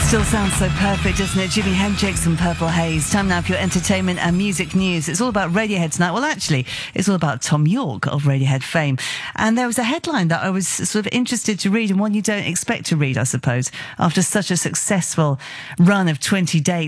Still sounds so perfect, doesn't it? Jimi Hendrix and Purple Haze. Time now for your entertainment and music news. It's all about Radiohead tonight. Well, actually, it's all about Tom York of Radiohead fame. And there was a headline that I was sort of interested to read, and one you don't expect to read, I suppose, after such a successful run of 20 dates.